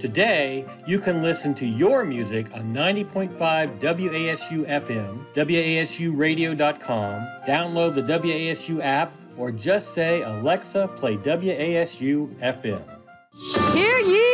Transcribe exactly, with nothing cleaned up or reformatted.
Today, you can listen to your music on ninety point five W A S U F M, W A S U radio dot com, download the W A S U app, or just say, Alexa, play W A S U F M. Hear ye!